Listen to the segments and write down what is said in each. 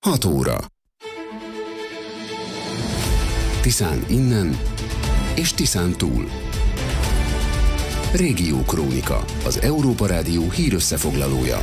6 óra. Tiszán innen és Tiszán túl. Régiókrónika, az Európa Rádió hírösszefoglalója.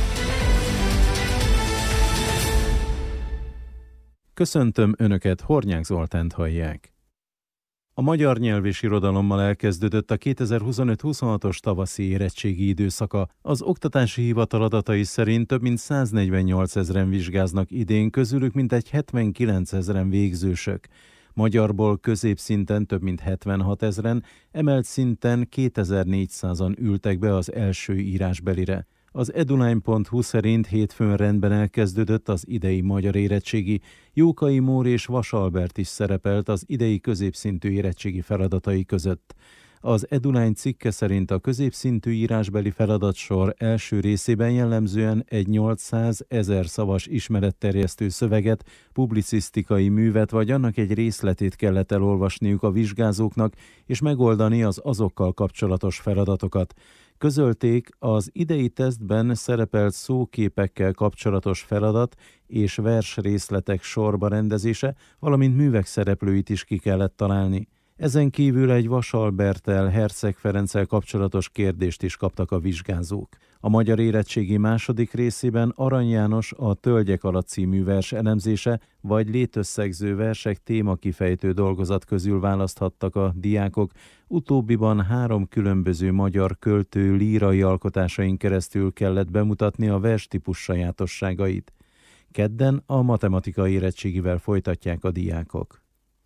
Köszöntöm Önöket, Hornyák Zoltánt hallják. A magyar nyelv és irodalommal elkezdődött a 2025-26-os tavaszi érettségi időszaka. Az Oktatási Hivatal adatai szerint több mint 148 000 vizsgáznak idén, közülük mintegy 79 000 végzősök. Magyarból középszinten több mint 76 000, emelt szinten 2400-an ültek be az első írásbelire. Az eduline.hu szerint hétfőn rendben elkezdődött az idei magyar érettségi. Jókai Mór és Vas Albert is szerepelt az idei középszintű érettségi feladatai között. Az Eduline cikke szerint a középszintű írásbeli feladatsor első részében jellemzően egy 800 000 szavas ismeretterjesztő szöveget, publicisztikai művet vagy annak egy részletét kellett elolvasniuk a vizsgázóknak és megoldani az azokkal kapcsolatos feladatokat. Közölték, az idei tesztben szerepelt szóképekkel kapcsolatos feladat és versrészletek sorba rendezése, valamint művek szereplőit is ki kellett találni. Ezen kívül egy Vas Alberttel, Herceg Ferenccel kapcsolatos kérdést is kaptak a vizsgázók. A magyar érettségi második részében Arany János a Tölgyek alatt című vers elemzése vagy létösszegző versek témakifejtő dolgozat közül választhattak a diákok. Utóbbiban 3 különböző magyar költő lírai alkotásain keresztül kellett bemutatni a verstípus sajátosságait. Kedden a matematika érettségivel folytatják a diákok.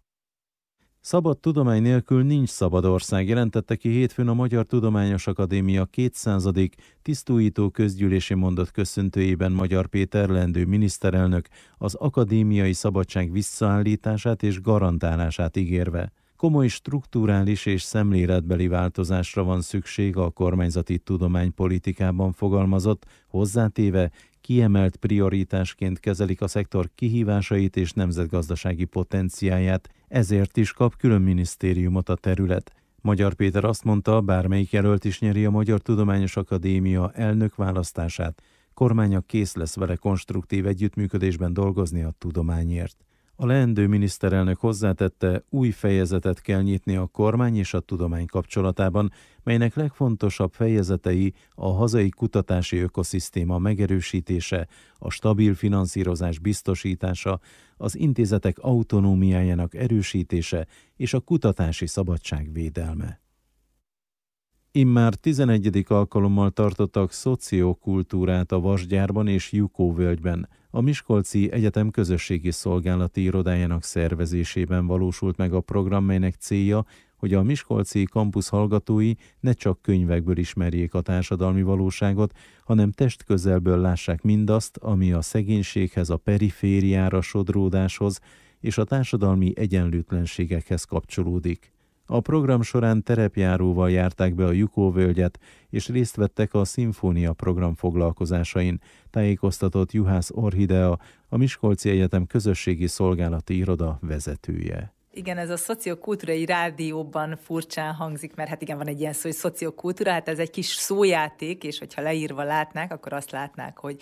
Szabad tudomány nélkül nincs szabad ország, jelentette ki hétfőn a Magyar Tudományos Akadémia 200. tisztújító közgyűlési mondat köszöntőjében Magyar Péter leendő miniszterelnök az akadémiai szabadság visszaállítását és garantálását ígérve. Komoly strukturális és szemléletbeli változásra van szükség a kormányzati tudománypolitikában fogalmazott, hozzátéve, kiemelt prioritásként kezelik a szektor kihívásait és nemzetgazdasági potenciáját, ezért is kap külön minisztériumot a terület. Magyar Péter azt mondta, bármelyik jelölt is nyeri a Magyar Tudományos Akadémia elnök választását, kormánya kész lesz vele konstruktív együttműködésben dolgozni a tudományért. A leendő miniszterelnök hozzátette, új fejezetet kell nyitni a kormány és a tudomány kapcsolatában, melynek legfontosabb fejezetei a hazai kutatási ökoszisztéma megerősítése, a stabil finanszírozás biztosítása, az intézetek autonómiájának erősítése és a kutatási szabadság védelme. Immár 11. alkalommal tartottak szociokultúrát a Vasgyárban és Jukóvölgyben. A Miskolci Egyetem közösségi szolgálati irodájának szervezésében valósult meg a program, melynek célja, hogy a miskolci kampusz hallgatói ne csak könyvekből ismerjék a társadalmi valóságot, hanem testközelből lássák mindazt, ami a szegénységhez, a perifériára sodródáshoz és a társadalmi egyenlőtlenségekhez kapcsolódik. A program során terepjáróval járták be a Jukóvölgyet, és részt vettek a Szimfónia program foglalkozásain, tájékoztatott Juhász Orhidea, a Miskolci Egyetem közösségi szolgálati iroda vezetője. Igen, ez a szociokultúrai rádióban furcsán hangzik, mert hát igen, van egy ilyen szó, hogy szociokultúra, hát ez egy kis szójáték, és hogyha leírva látnák, akkor azt látnák, hogy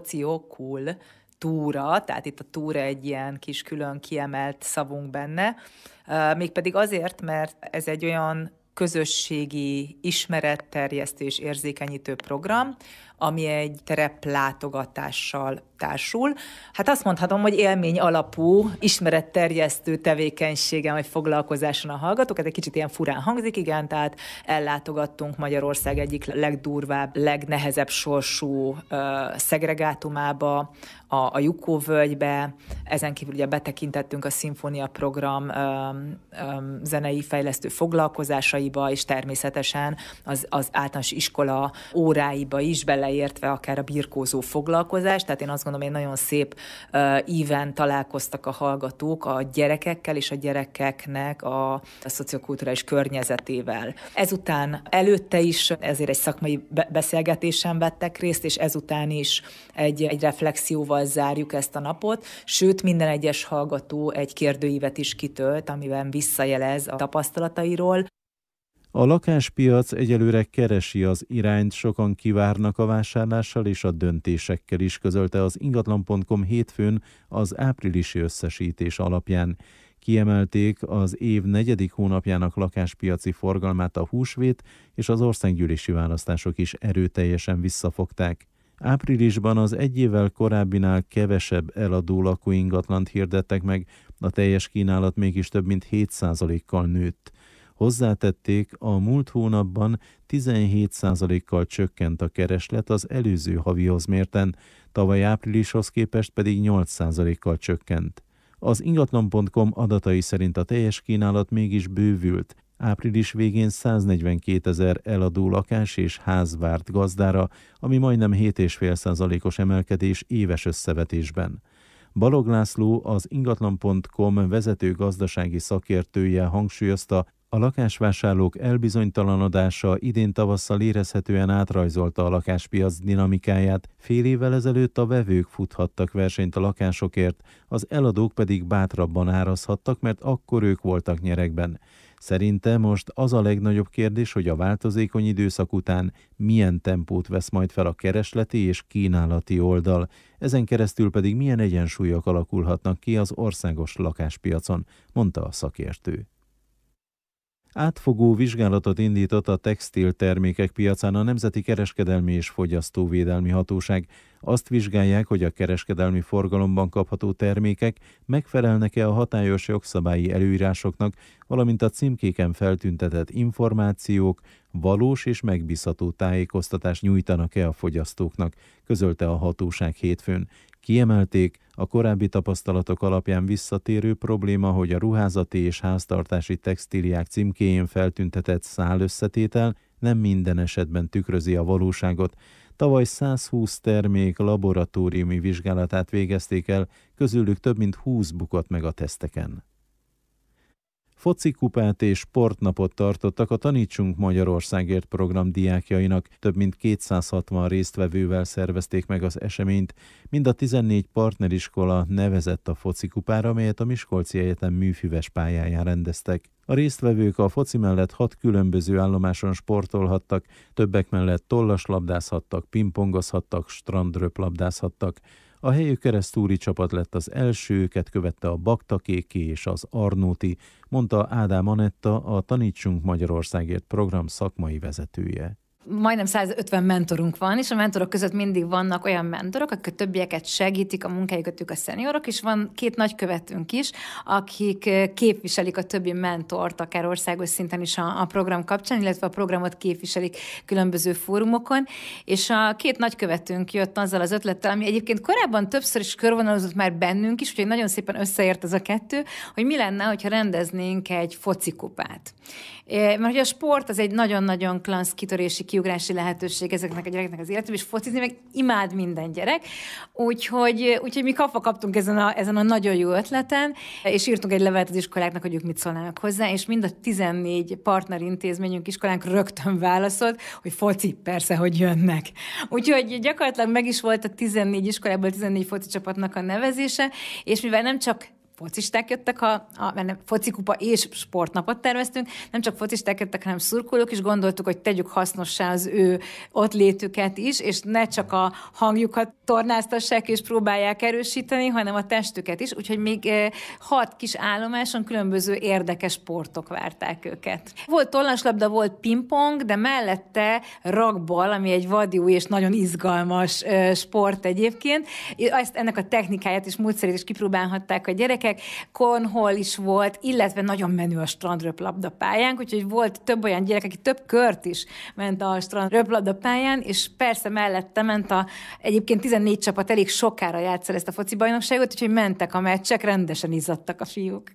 szociokultúra, tehát itt a túra egy ilyen kis külön kiemelt szavunk benne, mégpedig azért, mert ez egy olyan közösségi ismeretterjesztő és érzékenyítő program, ami egy tereplátogatással társul. Hát azt mondhatom, hogy élmény alapú ismeretterjesztő tevékenységen vagy foglalkozáson a hallgatók. Ez egy kicsit ilyen furán hangzik, igen, tehát ellátogattunk Magyarország egyik legdurvább, legnehezebb sorsú szegregátumába, a Jukóvölgybe. Ezen kívül ugye betekintettünk a Szimfónia program zenei fejlesztő foglalkozásaiba, és természetesen az általános iskola óráiba is beleértve akár a birkózó foglalkozás. Tehát én azt gondolom, hogy nagyon szép íven találkoztak a hallgatók a gyerekekkel és a gyerekeknek a szociokulturális környezetével. Ezután előtte is ezért egy szakmai beszélgetésen vettek részt, és ezután is egy reflexióval zárjuk ezt a napot, sőt minden egyes hallgató egy kérdőívet is kitölt, amiben visszajelez a tapasztalatairól. A lakáspiac egyelőre keresi az irányt, sokan kivárnak a vásárlással és a döntésekkel is, közölte az ingatlan.com hétfőn az áprilisi összesítés alapján. Kiemelték az év 4. hónapjának lakáspiaci forgalmát a húsvét és az országgyűlési választások is erőteljesen visszafogták. Áprilisban az egy évvel korábbinál kevesebb eladó lakóingatlant hirdettek meg, a teljes kínálat mégis több mint 7%-kal nőtt. Hozzátették, a múlt hónapban 17%-kal csökkent a kereslet az előző havihoz mérten, tavaly áprilishoz képest pedig 8%-kal csökkent. Az ingatlan.com adatai szerint a teljes kínálat mégis bővült. Április végén 142 000 eladó lakás és ház várt gazdára, ami majdnem 7,5%-os emelkedés éves összevetésben. Balog László, az ingatlan.com vezető gazdasági szakértője hangsúlyozta, a lakásvásárlók elbizonytalanodása idén tavasszal érezhetően átrajzolta a lakáspiac dinamikáját, fél évvel ezelőtt a vevők futhattak versenyt a lakásokért, az eladók pedig bátrabban árazhattak, mert akkor ők voltak nyeregben. Szerinte most az a legnagyobb kérdés, hogy a változékony időszak után milyen tempót vesz majd fel a keresleti és kínálati oldal, ezen keresztül pedig milyen egyensúlyok alakulhatnak ki az országos lakáspiacon, mondta a szakértő. Átfogó vizsgálatot indított a textiltermékek piacán a Nemzeti Kereskedelmi és Fogyasztóvédelmi Hatóság. Azt vizsgálják, hogy a kereskedelmi forgalomban kapható termékek megfelelnek-e a hatályos jogszabályi előírásoknak, valamint a címkéken feltüntetett információk valós és megbízható tájékoztatást nyújtanak-e a fogyasztóknak, közölte a hatóság hétfőn. Kiemelték, a korábbi tapasztalatok alapján visszatérő probléma, hogy a ruházati és háztartási textíliák címkéjén feltüntetett szálösszetétel nem minden esetben tükrözi a valóságot. Tavaly 120 termék laboratóriumi vizsgálatát végezték el, közülük több mint 20 bukott meg a teszteken. Focikupát és sportnapot tartottak a Tanítsunk Magyarországért program diákjainak. Több mint 260 résztvevővel szervezték meg az eseményt. Mind a 14 partneriskola nevezett a focikupára, amelyet a Miskolci Egyetem műfüves pályáján rendeztek. A résztvevők a foci mellett 6 különböző állomáson sportolhattak, többek mellett tollaslabdázhattak, pingpongozhattak, strandröplabdázhattak. A helyük keresztúri csapat lett az első, őket követte a Baktakéki és az Arnóti, mondta Ádám Anetta, a Tanítsunk Magyarországért program szakmai vezetője. Majdnem 150 mentorunk van, és a mentorok között mindig vannak olyan mentorok, akik a többieket segítik, a munkájukat, ők a szeniorok, és van 2 nagykövetünk is, akik képviselik a többi mentort, akár országos szinten is a program kapcsán, illetve a programot képviselik különböző fórumokon, és a 2 nagykövetünk jött azzal az ötlettel, ami egyébként korábban többször is körvonalazott már bennünk is, úgyhogy nagyon szépen összeért ez a 2, hogy mi lenne, hogyha rendeznénk egy focikupát. Mert hogy a sport az egy nagyon-nagyon klassz kitörési, kiugrási lehetőség ezeknek a gyerekeknek az életében, és focizni meg imád minden gyerek. Úgyhogy mi kapva kaptunk ezen a nagyon jó ötleten, és írtunk egy levelet az iskoláknak, hogy ők mit szólnának hozzá, és mind a 14 partnerintézményünk, iskolánk rögtön válaszolt, hogy foci, persze, hogy jönnek. Úgyhogy gyakorlatilag meg is volt a 14 iskolából 14 foci csapatnak a nevezése, és mivel nem csak focisták jöttek, focikupa és sportnapot terveztünk, nem csak focisták jöttek, hanem szurkolók is, gondoltuk, hogy tegyük hasznossá az ő ott létüket is, és ne csak a hangjukat tornáztassák és próbálják erősíteni, hanem a testüket is, úgyhogy még 6 kis állomáson különböző érdekes sportok várták őket. Volt tollaslabda, volt pingpong, de mellette rugby, ami egy vadi új és nagyon izgalmas sport egyébként. Ennek a technikáját és módszerét is kipróbálhatták a gyerekek, cornhole is volt, illetve nagyon menő a strandröplabda pályánk, úgyhogy volt több olyan gyerek, aki több kört is ment a strandröplabda pályán, és persze mellette ment egyébként 14 csapat elég sokára játssza ezt a foci bajnokságot, úgyhogy mentek a meccsek, rendesen izzadtak a fiúk.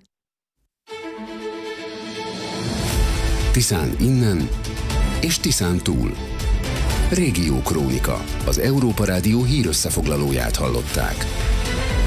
Tiszán innen és Tiszán túl. Régió Krónika. Az Európa Rádió hírösszefoglalóját hallották.